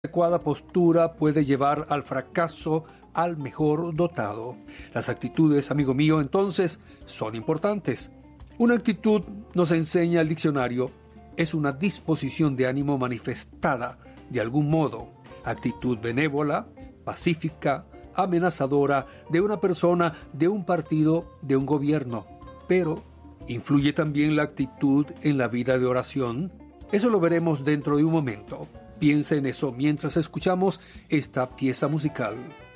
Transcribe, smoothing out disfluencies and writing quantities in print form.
adecuada postura puede llevar al fracaso al mejor dotado. Las actitudes, amigo mío, entonces, son importantes. Una actitud, nos enseña el diccionario, es una disposición de ánimo manifestada de algún modo. Actitud benévola, pacífica, amenazadora de una persona, de un partido, de un gobierno. Pero, ¿influye también la actitud en la vida de oración? Eso lo veremos dentro de un momento. Piensa en eso mientras escuchamos esta pieza musical.